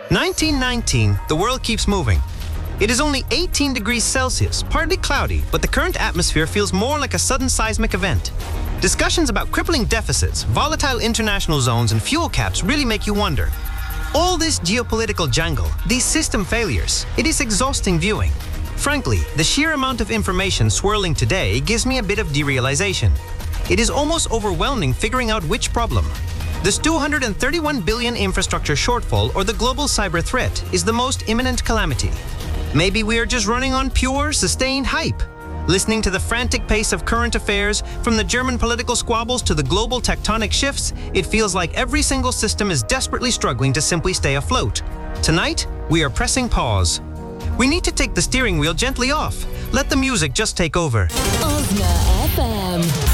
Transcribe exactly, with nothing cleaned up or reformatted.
nineteen nineteen, the world keeps moving. It is only eighteen degrees Celsius, partly cloudy, but the current atmosphere feels more like a sudden seismic event. Discussions about crippling deficits, volatile international zones, and fuel caps really make you wonder. All this geopolitical jangle, these system failures, it is exhausting viewing. Frankly, the sheer amount of information swirling today gives me a bit of derealization. It is almost overwhelming figuring out which problem. This two hundred thirty-one billion infrastructure shortfall or the global cyber threat is the most imminent calamity. Maybe we are just running on pure, sustained hype. Listening to the frantic pace of current affairs, from the German political squabbles to the global tectonic shifts, it feels like every single system is desperately struggling to simply stay afloat. Tonight, we are pressing pause. We need to take the steering wheel gently off. Let the music just take over. Osna F M.